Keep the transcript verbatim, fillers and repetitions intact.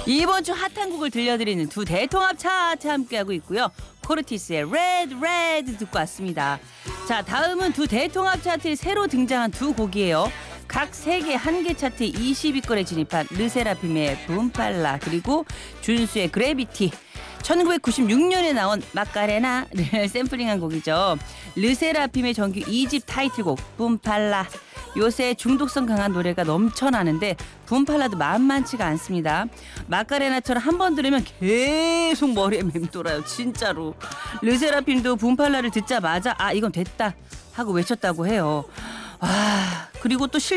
이번 주 핫한 곡을 들려드리는 두 대통합 차트 함께하고 있고요. 코르티스의 Red Red 듣고 왔습니다. 자, 다음은 두 대통합 차트에 새로 등장한 두 곡이에요. 각 세계 한 개 차트 이십 위권에 진입한 르세라핌의 붐팔라, 그리고 준수의 그래비티. 천구백구십육 년에 나온 마카레나를 샘플링한 곡이죠. 르세라핌의 정규 이 집 타이틀곡 붐팔라. 요새 중독성 강한 노래가 넘쳐나는데 붐팔라도 만만치가 않습니다. 마카레나처럼 한 번 들으면 계속 머리에 맴돌아요. 진짜로. 르세라핌도 붐팔라를 듣자마자 아 이건 됐다 하고 외쳤다고 해요. 와, 그리고 또 실